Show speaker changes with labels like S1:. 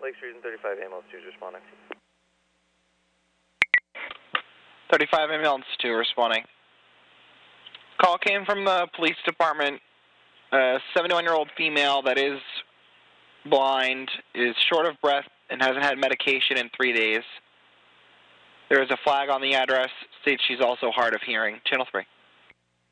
S1: Lake Street and 35 ambulance 2 is responding.
S2: 35 ambulance 2 responding. Call came from the police department. A 71-year-old female that is blind, is short of breath, and hasn't had medication in 3 days. There is a flag on the address, states she's also hard of hearing. Channel 3.